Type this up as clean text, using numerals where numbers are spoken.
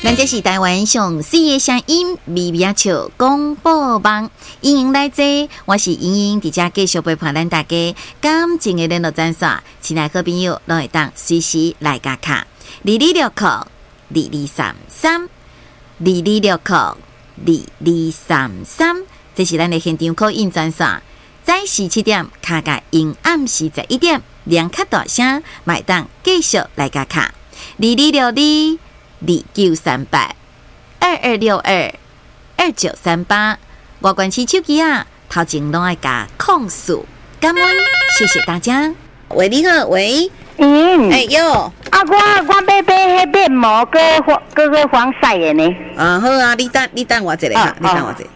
咱这是台湾上四个声音微微笑广播网，欢迎来坐，我是莹莹，伫遮继续陪伴咱大家感情的联络专线，亲爱好朋友都会当随时来加卡22602233，22602233，这是咱的现场call in专线。早时7点，卡甲因暗时11点，两卡大声，买当继续来加卡2262-2268-2262-2938，外关市手机啊，头前拢爱加控诉，感恩，谢谢大家。喂，你好，喂，哟， 我要买迄面膜，个防晒的呢。 好啊，你等我一下哈，你等我一下。